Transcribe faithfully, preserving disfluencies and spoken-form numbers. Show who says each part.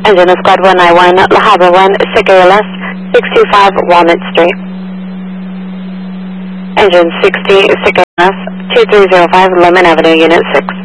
Speaker 1: Engine of Squad one nine one, La Habra one, Sick A L S, six two five Walnut Street. Engine sixty, Sick A L S, two three zero five, Lemon Avenue, Unit six.